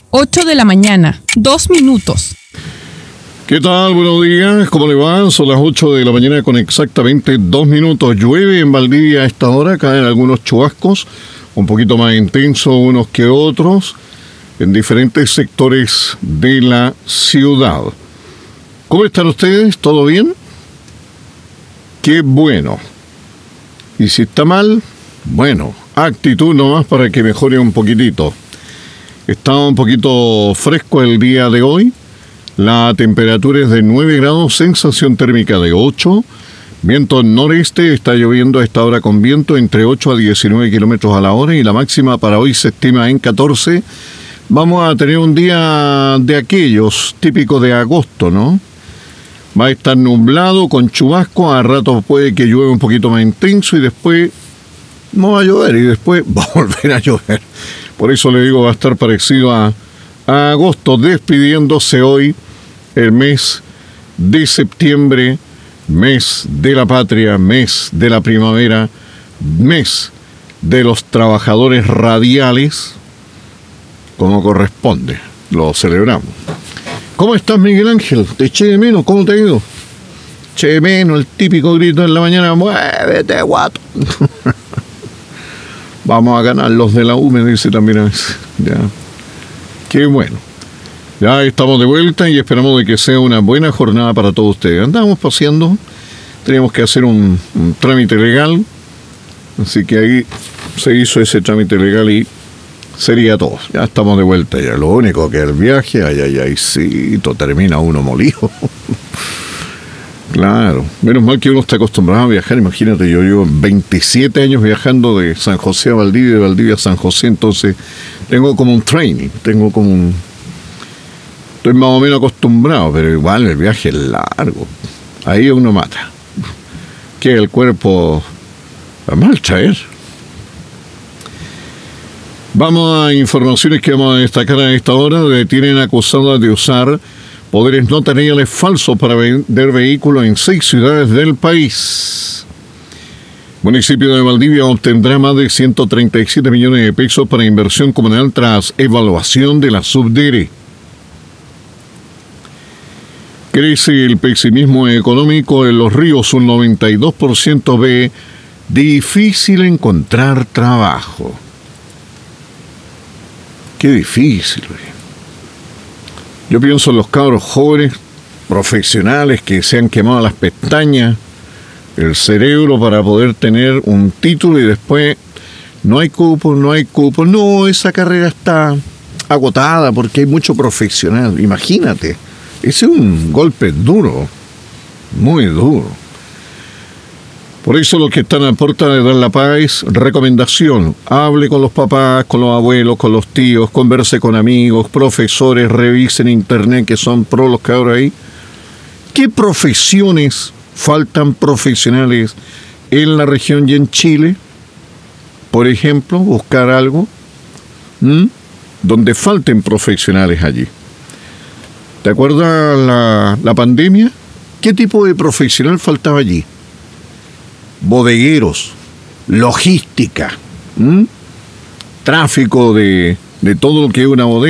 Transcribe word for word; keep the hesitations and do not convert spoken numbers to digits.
ocho de la mañana, dos minutos. ¿Qué tal? Buenos días, ¿cómo le va? Son las ocho de la mañana con exactamente dos minutos. Llueve en Valdivia a esta hora, caen algunos chubascos, un poquito más intensos unos que otros, en diferentes sectores de la ciudad. ¿Cómo están ustedes? ¿Todo bien? Qué bueno. Y si está mal, bueno, actitud nomás para que mejore un poquitito. Está un poquito fresco el día de hoy. La temperatura es de nueve grados, sensación térmica de ocho. Viento noreste, está lloviendo a esta hora con viento entre ocho a diecinueve kilómetros a la hora y la máxima para hoy se estima en catorce. Vamos a tener un día de aquellos típicos de agosto, ¿no? Va a estar nublado con chubasco, a ratos puede que llueva un poquito más intenso y después no va a llover y después va a volver a llover. Por eso le digo, va a estar parecido a, a agosto, despidiéndose hoy el mes de septiembre, mes de la patria, mes de la primavera, mes de los trabajadores radiales, como corresponde, lo celebramos. ¿Cómo estás, Miguel Ángel? Te eché de menos, ¿cómo te ha ido? Eché de menos, el típico grito en la mañana, muévete, guato. Vamos a ganar los de la U, me dice también a veces. Ya. Qué bueno. Ya estamos de vuelta y esperamos de que sea una buena jornada para todos ustedes. Andábamos paseando, teníamos que hacer un, un trámite legal, así que ahí se hizo ese trámite legal y sería todo. Ya estamos de vuelta ya. Lo único que el viaje, ay, ay, ay, sí, termina uno molido. Claro, menos mal que uno está acostumbrado a viajar. Imagínate, yo llevo veintisiete años viajando de San José a Valdivia, de Valdivia a San José, entonces tengo como un training, tengo como un... Estoy más o menos acostumbrado, pero igual el viaje es largo. Ahí uno mata. Que el cuerpo a mal traer. Vamos a informaciones que vamos a destacar a esta hora. Detienen acusadas de usar poderes notariales falsos para vender vehículos en seis ciudades del país. El municipio de Valdivia obtendrá más de ciento treinta y siete millones de pesos para inversión comunal tras evaluación de la Subdere. Crece el pesimismo económico en Los Ríos. Un noventa y dos por ciento ve difícil encontrar trabajo. Qué difícil. Yo pienso en los cabros jóvenes, profesionales que se han quemado las pestañas, el cerebro para poder tener un título y después no hay cupo, no hay cupo. No, esa carrera está agotada porque hay mucho profesional. Imagínate, ese es un golpe duro, muy duro. Por eso los que están a puerta de dar la paz, recomendación, hable con los papás, con los abuelos, con los tíos, converse con amigos, profesores, revisen internet que son pro los cabros ahí. ¿Qué profesiones faltan profesionales en la región y en Chile? Por ejemplo, buscar algo ¿m? donde falten profesionales allí. ¿Te acuerdas la, la pandemia? ¿Qué tipo de profesional faltaba allí? Bodegueros, logística, ¿m? tráfico de, de todo lo que es una bodega.